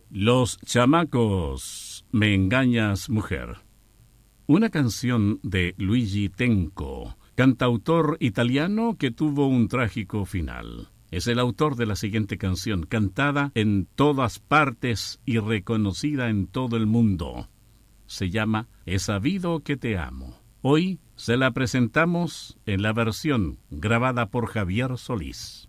Los chamacos, me engañas, mujer. Una canción de Luigi Tenco, cantautor italiano que tuvo un trágico final. Es el autor de la siguiente canción, cantada en todas partes y reconocida en todo el mundo. Se llama He sabido que te amo. Hoy se la presentamos en la versión grabada por Javier Solís.